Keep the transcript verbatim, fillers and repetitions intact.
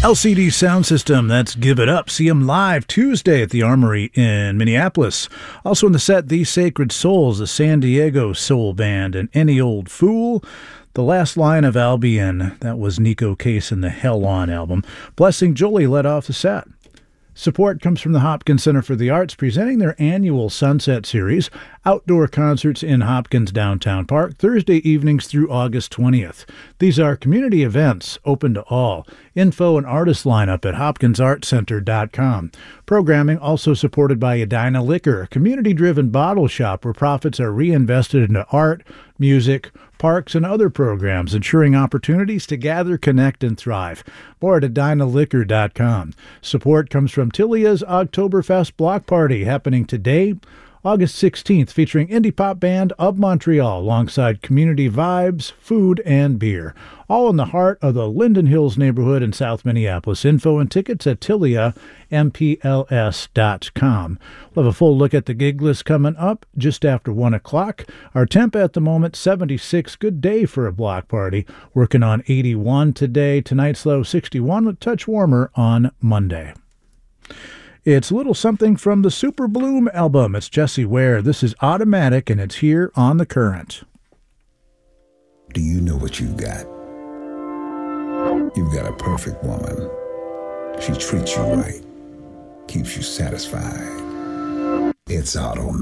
L C D Sound System, that's Give It Up. See them live Tuesday at the Armory in Minneapolis. Also in the set, The Sacred Souls, the San Diego Soul Band, and Any Old Fool. The Last Line of Albion, that was Nico Case and the Hell On album. Blessing Jolie led off the set. Support comes from the Hopkins Center for the Arts, presenting their annual Sunset Series, outdoor concerts in Hopkins Downtown Park, Thursday evenings through August twentieth. These are community events open to all. Info and artist lineup at hopkins art center dot com. Programming also supported by Edina Liquor, a community-driven bottle shop where profits are reinvested into art, music, parks, and other programs, ensuring opportunities to gather, connect, and thrive. More at edina liquor dot com. Support comes from Tilia's Oktoberfest Block Party, happening today, August sixteenth, featuring indie pop band of Montreal, alongside community vibes, food, and beer. All in the heart of the Linden Hills neighborhood in South Minneapolis. Info and tickets at tilia m p l s dot com. We'll have a full look at the gig list coming up just after one o'clock. Our temp at the moment, seventy-six. Good day for a block party. Working on eighty-one today. Tonight's low, sixty-one, with touch warmer on Monday. It's a little something from the Super Bloom album. It's Jessie Ware. This is Automatic, and it's here on The Current. Do you know what you've got? You've got a perfect woman. She treats you right, keeps you satisfied. It's automatic.